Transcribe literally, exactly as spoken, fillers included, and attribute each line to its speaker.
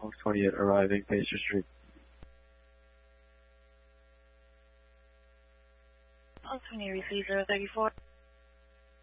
Speaker 1: Fox twenty-eight arriving, Pacer Street.
Speaker 2: Fox twenty-eight, receive zero thirty-four.